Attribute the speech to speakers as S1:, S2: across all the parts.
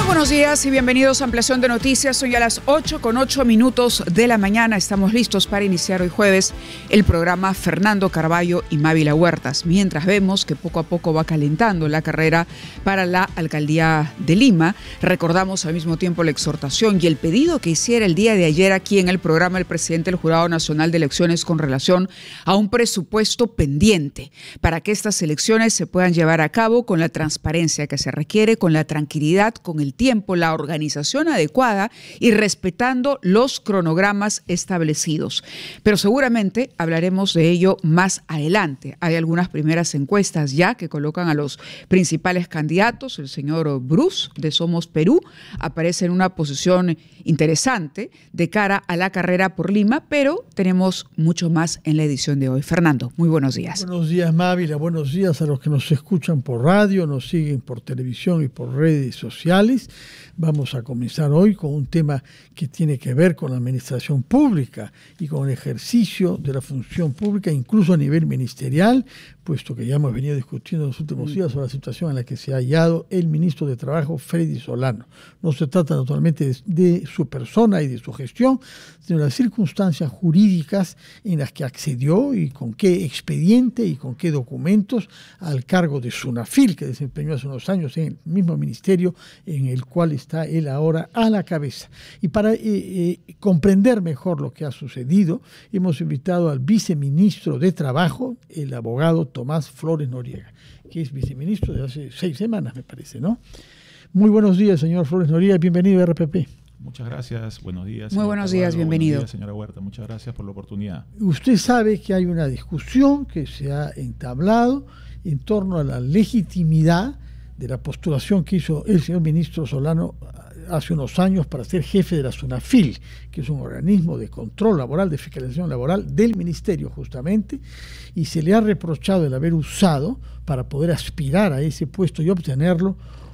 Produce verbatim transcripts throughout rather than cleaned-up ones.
S1: Buenos días y bienvenidos a Ampliación de Noticias. Son ya las ocho con ocho minutos de la mañana. Estamos listos para iniciar hoy jueves el programa Fernando Carballo y Mávila Huertas. Mientras vemos que poco a poco va calentando la carrera para la alcaldía de Lima, recordamos al mismo tiempo la exhortación y el pedido que hiciera el día de ayer aquí en el programa el presidente del Jurado Nacional de Elecciones con relación a un presupuesto pendiente para que estas elecciones se puedan llevar a cabo con la transparencia que se requiere, con la tranquilidad, con el tiempo, la organización adecuada y respetando los cronogramas establecidos. Pero seguramente hablaremos de ello más adelante. Hay algunas primeras encuestas ya que colocan a los principales candidatos. El señor Bruce de Somos Perú aparece en una posición interesante de cara a la carrera por Lima, pero tenemos mucho más en la edición de hoy. Fernando, muy buenos días.
S2: Buenos días, Mávila. Buenos días a los que nos escuchan por radio, nos siguen por televisión y por redes sociales. Vamos a comenzar hoy con un tema que tiene que ver con la administración pública y con el ejercicio de la función pública, incluso a nivel ministerial, puesto que ya hemos venido discutiendo en los últimos días sobre la situación en la que se ha hallado el ministro de Trabajo, Freddy Solano. No se trata naturalmente de, de su persona y de su gestión, sino de las circunstancias jurídicas en las que accedió y con qué expediente y con qué documentos al cargo de SUNAFIL, que desempeñó hace unos años en el mismo ministerio en el cual está él ahora a la cabeza. Y para eh, eh, comprender mejor lo que ha sucedido, hemos invitado al viceministro de Trabajo, el abogado Tomás Flores Noriega, que es viceministro de hace seis semanas, me parece, ¿no? Muy buenos días, señor Flores Noriega, bienvenido a R P P.
S3: Muchas gracias, buenos días.
S1: Muy buenos días,
S3: Carvalho,
S1: bienvenido.
S3: Buenos días, señora Huerta, muchas gracias por la oportunidad.
S2: Usted sabe que hay una discusión que se ha entablado en torno a la legitimidad de la postulación que hizo el señor ministro Solano hace unos años para ser jefe de la SUNAFIL, que es un organismo de control laboral, de fiscalización laboral del ministerio justamente, y se le ha reprochado el haber usado para poder aspirar a ese puesto y obtenerlo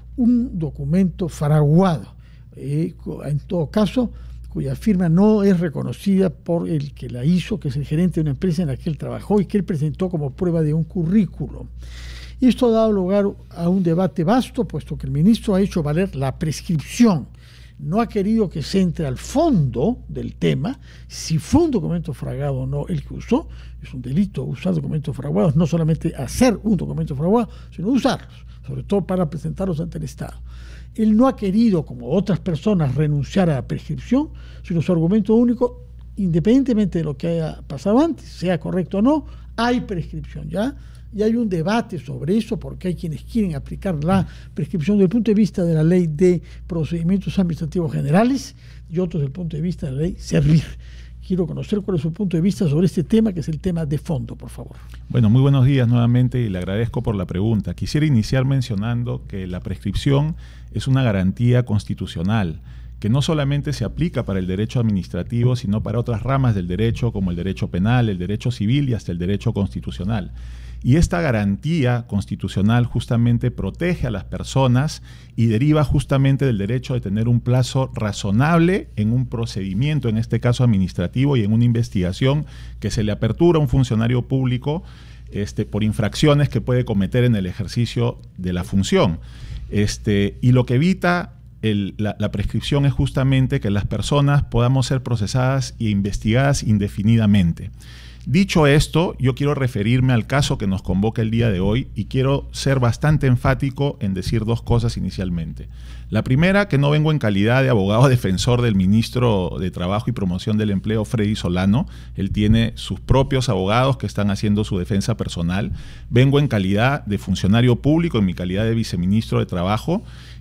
S2: un documento fraguado, eh, en todo caso, cuya firma no es reconocida por el que la hizo, que es el gerente de una empresa en la que él trabajó y que él presentó como prueba de un currículo. Y esto ha dado lugar a un debate vasto, puesto que el ministro ha hecho valer la prescripción. No ha querido que se entre al fondo del tema, si fue un documento fragado o no el que usó. Es un delito usar documentos fraguados, no solamente hacer un documento fraguado, sino usarlos, sobre todo para presentarlos ante el Estado. Él no ha querido, como otras personas, renunciar a la prescripción, sino su argumento único, independientemente de lo que haya pasado antes, sea correcto o no, hay prescripción ya. Y hay un debate sobre eso porque hay quienes quieren aplicar la prescripción desde el punto de vista de la ley de procedimientos administrativos generales y otros desde el punto de vista de la ley Servir. Quiero conocer cuál es su punto de vista sobre este tema, que es el tema de fondo, por favor.
S3: Bueno, muy buenos días nuevamente y le agradezco por la pregunta. Quisiera iniciar mencionando que la prescripción es una garantía constitucional que no solamente se aplica para el derecho administrativo, sino para otras ramas del derecho, como el derecho penal, el derecho civil y hasta el derecho constitucional. Y esta garantía constitucional justamente protege a las personas y deriva justamente del derecho de tener un plazo razonable en un procedimiento, en este caso administrativo, y en una investigación que se le apertura a un funcionario público este, por infracciones que puede cometer en el ejercicio de la función. Este, y lo que evita el, la, la prescripción es justamente que las personas podamos ser procesadas e investigadas indefinidamente. Dicho esto, yo quiero referirme al caso que nos convoca el día de hoy y quiero ser bastante enfático en decir dos cosas inicialmente. La primera, que no vengo en calidad de abogado defensor del ministro de Trabajo y Promoción del Empleo, Freddy Solano. Él tiene sus propios abogados que están haciendo su defensa personal. Vengo en calidad de funcionario público, en mi calidad de viceministro de Trabajo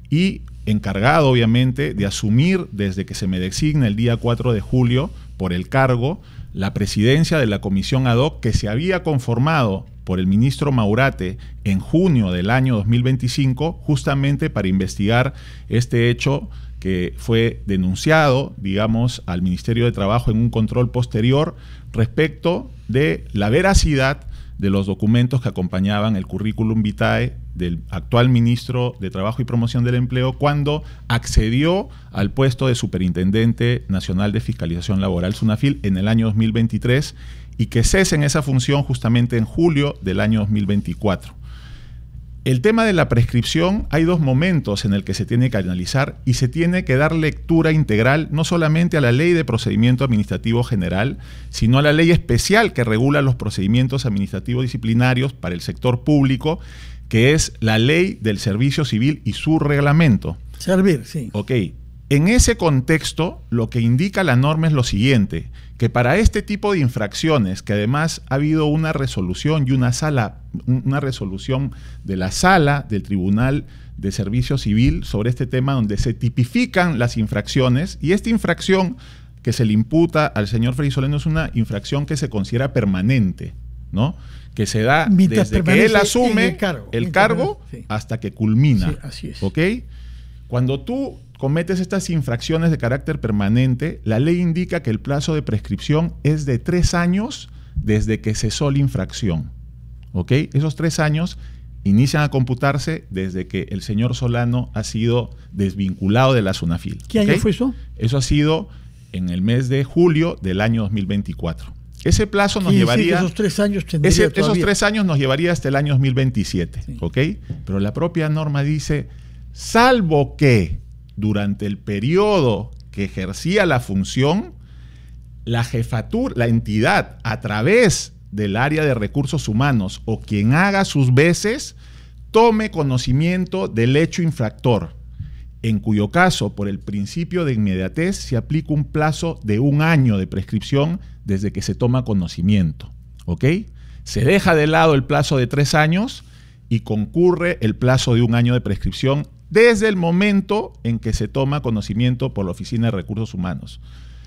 S3: y encargado, obviamente, de asumir desde que se me designa el día cuatro de julio por el cargo la presidencia de la comisión ad hoc que se había conformado por el ministro Maurate en junio del año dos mil veinticinco, justamente para investigar este hecho que fue denunciado, digamos, al Ministerio de Trabajo en un control posterior respecto de la veracidad de los documentos que acompañaban el currículum vitae del actual ministro de Trabajo y Promoción del Empleo cuando accedió al puesto de Superintendente Nacional de Fiscalización Laboral, SUNAFIL, en el año dos mil veintitrés y que cese en esa función justamente en julio del año dos mil veinticuatro. el tema de la prescripción, hay dos momentos en el que se tiene que analizar y se tiene que dar lectura integral no solamente a la Ley de Procedimiento Administrativo General, sino a la ley especial que regula los procedimientos administrativos disciplinarios para el sector público, que es la Ley del Servicio Civil y su reglamento.
S2: Servir, sí.
S3: Ok. En ese contexto, lo que indica la norma es lo siguiente, que para este tipo de infracciones, que además ha habido una resolución y una sala, una resolución de la sala del Tribunal de Servicio Civil sobre este tema, donde se tipifican las infracciones, y esta infracción que se le imputa al señor Freddy Solano es una infracción que se considera permanente, ¿no? Que se da
S2: mientras
S3: desde que él asume
S2: el cargo,
S3: el cargo sí. hasta que culmina.
S2: Sí, así es.
S3: ¿Ok? Cuando tú cometes estas infracciones de carácter permanente, la ley indica que el plazo de prescripción es de tres años desde que cesó la infracción. ¿Ok? Esos tres años inician a computarse desde que el señor Solano ha sido desvinculado de la SUNAFIL.
S2: ¿Qué
S3: ¿Okay?
S2: año fue eso?
S3: Eso ha sido en el mes de julio del año dos mil veinticuatro. Ese plazo nos llevaría...
S2: Esos tres años
S3: ese, esos tres años nos llevaría hasta el año dos mil veintisiete. Sí. ¿Ok? Pero la propia norma dice, salvo que durante el periodo que ejercía la función, la jefatura, la entidad, a través del área de recursos humanos o quien haga sus veces, tome conocimiento del hecho infractor, en cuyo caso, por el principio de inmediatez, se aplica un plazo de un año de prescripción desde que se toma conocimiento. ¿Ok? Se deja de lado el plazo de tres años y concurre el plazo de un año de prescripción desde el momento en que se toma conocimiento por la Oficina de Recursos Humanos.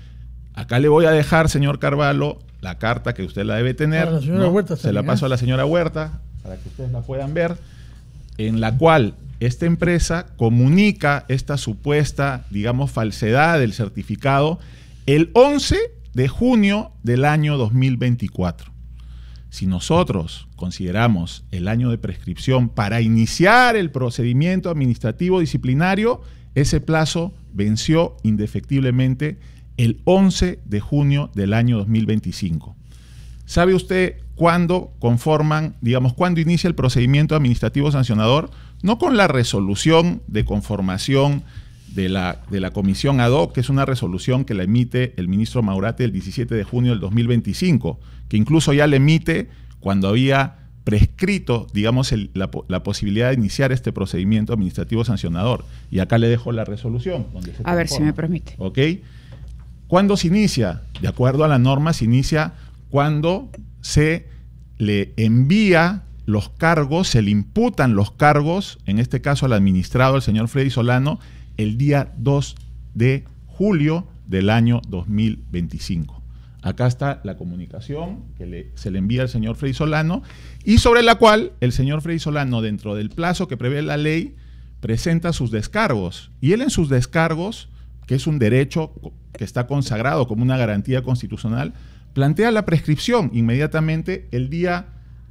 S3: Acá le voy a dejar, señor Carvalho, la carta que usted la debe tener.
S2: La señora
S3: ¿no?
S2: Huerta
S3: Se la paso a la señora Huerta para que ustedes la puedan ver, en la cual esta empresa comunica esta supuesta, digamos, falsedad del certificado el once de junio del año dos mil veinticuatro. Si nosotros consideramos el año de prescripción para iniciar el procedimiento administrativo disciplinario, ese plazo venció indefectiblemente el once de junio del año dos mil veinticinco. ¿Sabe usted cuándo conforman, digamos, cuándo inicia el procedimiento administrativo sancionador? No con la resolución de conformación de la, de la comisión ad hoc, que es una resolución que la emite el ministro Maurate el diecisiete de junio del dos mil veinticinco, que incluso ya la emite cuando había prescrito, digamos, el, la, la posibilidad de iniciar este procedimiento administrativo sancionador. Y acá le dejo la resolución. Donde se
S1: a ver si me permite.
S3: ¿Ok? ¿Cuándo se inicia? De acuerdo a la norma, se inicia cuando se le envía los cargos, se le imputan los cargos, en este caso al administrado, el señor Freddy Solano, el día dos de julio del año dos mil veinticinco. Acá está la comunicación que le, se le envía al señor Freddy Solano y sobre la cual el señor Freddy Solano, dentro del plazo que prevé la ley, presenta sus descargos. Y él en sus descargos, que es un derecho que está consagrado como una garantía constitucional, plantea la prescripción inmediatamente el día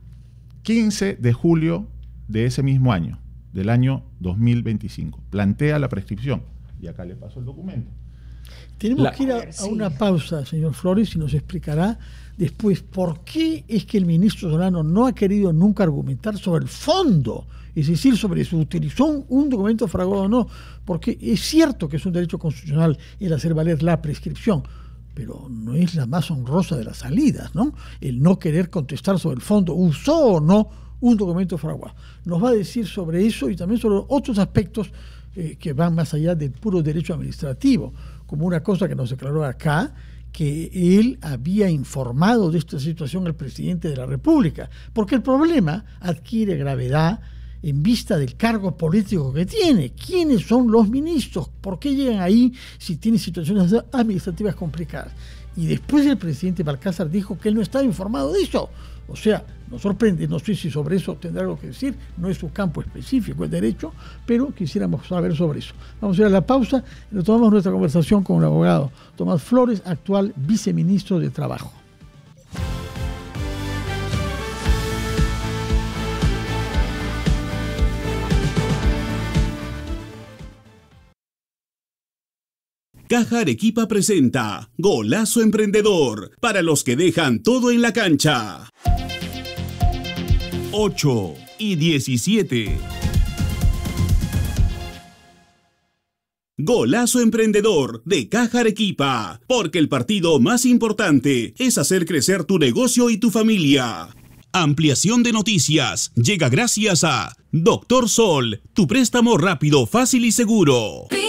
S3: quince de julio de ese mismo año, del año dos mil veinticinco. Plantea la prescripción. Y acá le paso el documento.
S2: Tenemos
S3: La,
S2: que ir a, a una pausa, señor Flores, y nos explicará después por qué es que el ministro Solano no ha querido nunca argumentar sobre el fondo, es decir, sobre si utilizó un documento fraguado o no, porque es cierto que es un derecho constitucional el hacer valer la prescripción, pero no es la más honrosa de las salidas, ¿no? El no querer contestar sobre el fondo, usó o no un documento fraguado. Nos va a decir sobre eso y también sobre otros aspectos eh, que van más allá del puro derecho administrativo, como una cosa que nos declaró acá, que él había informado de esta situación al presidente de la República, porque el problema adquiere gravedad en vista del cargo político que tiene. ¿Quiénes son los ministros? ¿Por qué llegan ahí si tienen situaciones administrativas complicadas? Y después el presidente Balcázar dijo que él no estaba informado de eso. O sea, nos sorprende, no sé si sobre eso tendrá algo que decir, no es su campo específico, el derecho, pero quisiéramos saber sobre eso. Vamos a ir a la pausa y retomamos nuestra conversación con el abogado Tomás Flores, actual viceministro de Trabajo.
S4: Caja Arequipa presenta Golazo Emprendedor, para los que dejan todo en la cancha. ocho, y diecisiete. Golazo Emprendedor de Caja Arequipa, porque el partido más importante es hacer crecer tu negocio y tu familia. Ampliación de noticias llega gracias a Doctor Sol, tu préstamo rápido, fácil y seguro.